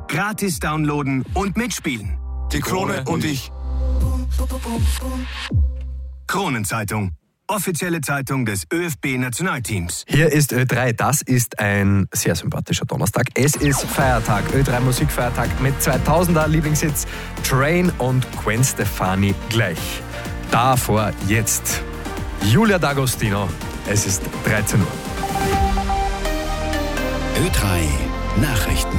gratis downloaden und mitspielen. Die Krone und ich. Kronenzeitung. Offizielle Zeitung des ÖFB-Nationalteams. Hier ist Ö3. Das ist ein sehr sympathischer Donnerstag. Es ist Feiertag. Ö3 Musikfeiertag mit 2000er Lieblingshits Train und Gwen Stefani gleich. Davor jetzt Julia D'Agostino. Es ist 13 Uhr. Ö3 Nachrichten.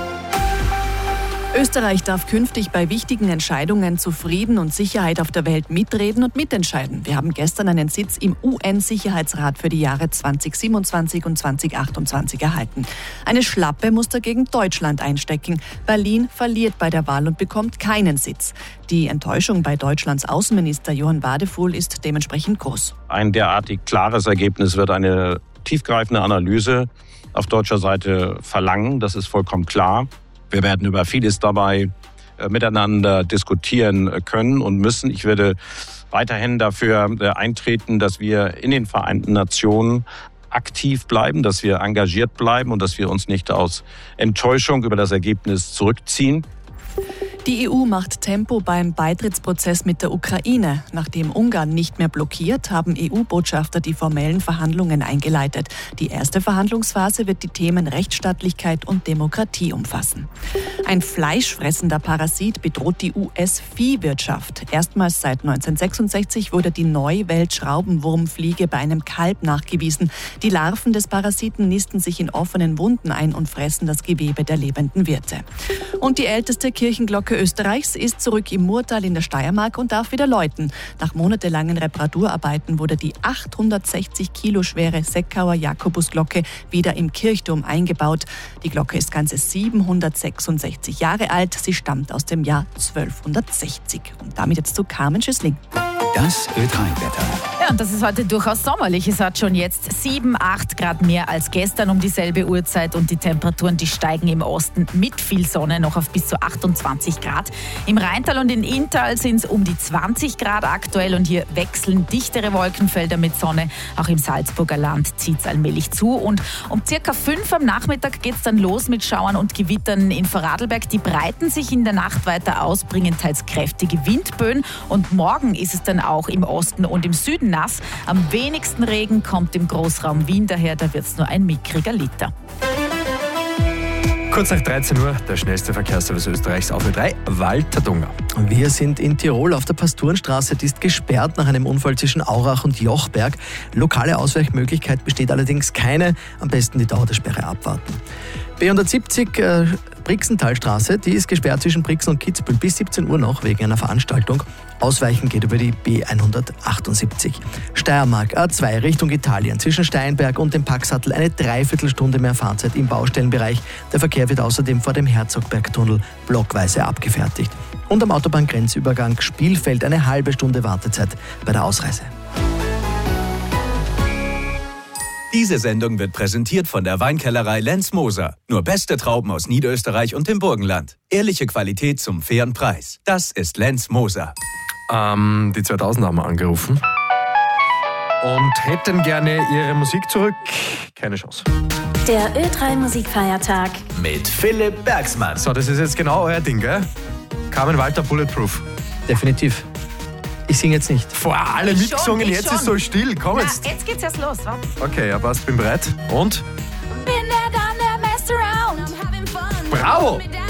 Österreich darf künftig bei wichtigen Entscheidungen zu Frieden und Sicherheit auf der Welt mitreden und mitentscheiden. Wir haben gestern einen Sitz im UN-Sicherheitsrat für die Jahre 2027 und 2028 erhalten. Eine Schlappe muss dagegen Deutschland einstecken. Berlin verliert bei der Wahl und bekommt keinen Sitz. Die Enttäuschung bei Deutschlands Außenminister Johann Wadefuhl ist dementsprechend groß. Ein derartig klares Ergebnis wird eine tiefgreifende Analyse auf deutscher Seite verlangen. Das ist vollkommen klar. Wir werden über vieles dabei miteinander diskutieren können und müssen. Ich werde weiterhin dafür eintreten, dass wir in den Vereinten Nationen aktiv bleiben, dass wir engagiert bleiben und dass wir uns nicht aus Enttäuschung über das Ergebnis zurückziehen. Die EU macht Tempo beim Beitrittsprozess mit der Ukraine. Nachdem Ungarn nicht mehr blockiert, haben EU-Botschafter die formellen Verhandlungen eingeleitet. Die erste Verhandlungsphase wird die Themen Rechtsstaatlichkeit und Demokratie umfassen. Ein fleischfressender Parasit bedroht die US-Viehwirtschaft. Erstmals seit 1966 wurde die Neuwelt-Schraubenwurmfliege bei einem Kalb nachgewiesen. Die Larven des Parasiten nisten sich in offenen Wunden ein und fressen das Gewebe der lebenden Wirte. Und die älteste Kirchenglocke Österreichs ist zurück im Murtal in der Steiermark und darf wieder läuten. Nach monatelangen Reparaturarbeiten wurde die 860 Kilo schwere Seckauer Jakobusglocke wieder im Kirchturm eingebaut. Die Glocke ist ganze 766 Jahre alt. Sie stammt aus dem Jahr 1260. Und damit jetzt zu Carmen Schüssling. Das Ö3-Wetter. Ja, und das ist heute durchaus sommerlich. Es hat schon jetzt 7, 8 Grad mehr als gestern um dieselbe Uhrzeit und die Temperaturen, die steigen im Osten mit viel Sonne noch auf bis zu 28 Grad. Im Rheintal und in Inntal sind es um die 20 Grad aktuell und hier wechseln dichtere Wolkenfelder mit Sonne. Auch im Salzburger Land zieht es allmählich zu und um circa 5 am Nachmittag geht es dann los mit Schauern und Gewittern in Vorarlberg. Die breiten sich in der Nacht weiter aus, bringen teils kräftige Windböen und morgen ist es dann auch im Osten und im Süden nass. Am wenigsten Regen kommt im Großraum Wien daher, da wird es nur ein mickriger Liter. Kurz nach 13 Uhr, der schnellste Verkehrsservice Österreichs auf Ö3, Walter Dunger. Wir sind in Tirol auf der Pastorenstraße, die ist gesperrt nach einem Unfall zwischen Aurach und Jochberg. Lokale Ausweichmöglichkeit besteht allerdings keine, am besten die Dauer der Sperre abwarten. B170 Brixentalstraße, die ist gesperrt zwischen Brixen und Kitzbühel bis 17 Uhr noch wegen einer Veranstaltung. Ausweichen geht über die B178. Steiermark A2 Richtung Italien. Zwischen Steinberg und dem Packsattel eine Dreiviertelstunde mehr Fahrzeit im Baustellenbereich. Der Verkehr wird außerdem vor dem Herzogbergtunnel blockweise abgefertigt. Und am Autobahngrenzübergang Spielfeld eine halbe Stunde Wartezeit bei der Ausreise. Diese Sendung wird präsentiert von der Weinkellerei Lenz Moser. Nur beste Trauben aus Niederösterreich und dem Burgenland. Ehrliche Qualität zum fairen Preis. Das ist Lenz Moser. Die 2000 haben wir angerufen und hätten gerne ihre Musik zurück. Keine Chance. Der Ö3 Musikfeiertag Mit Philipp Bergsmann. So, das ist jetzt genau euer Ding, gell? Carmen Walter, Bulletproof. Definitiv. Ich singe jetzt nicht. Vorher alle mitgesungen, jetzt ist so still. Komm jetzt. Jetzt geht's erst los, warte. Okay, ja passt, bin bereit. Und? Been there, done that, messed around. Bravo!